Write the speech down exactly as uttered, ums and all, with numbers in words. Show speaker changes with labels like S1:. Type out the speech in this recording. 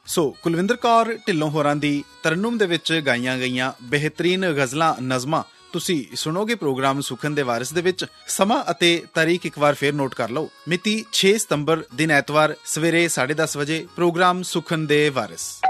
S1: ਸੋ ਕੁਲਵਿੰਦਰ ਕੌਰ ਢਿੱਲੋਂ ਹੋਰਾਂ ਦੀ ਤਰਨੁਮ ਦੇ ਵਿੱਚ ਗਾਈਆਂ ਗਈਆਂ ਬਿਹਤਰੀਨ ਗਜ਼ਲਾਂ ਨਜ਼ਮਾਂ ਤੁਸੀਂ ਸੁਣੋਗੇ ਪ੍ਰੋਗਰਾਮ ਸੁਖਨ ਦੇ ਵਾਰਿਸ ਦੇ ਵਿੱਚ। ਸਮਾਂ ਅਤੇ ਤਾਰੀਖ ਇੱਕ ਵਾਰ ਫੇਰ ਨੋਟ ਕਰ ਲਓ। ਮਿਤੀ ਛੇ ਸਤੰਬਰ ਦਿਨ ਐਤਵਾਰ ਸਵੇਰੇ ਸਾਢੇ ਦਸ ਵਜੇ ਪ੍ਰੋਗਰਾਮ ਸੁਖਨ ਦੇ ਵਾਰਿਸ।